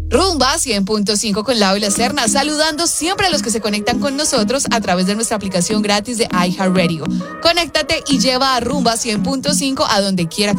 Rumba 100.5 con Lau y la Serna, saludando siempre a los que se conectan con nosotros a través de nuestra aplicación gratis de iHeartRadio. Conéctate y lleva a Rumba 100.5 a donde quiera que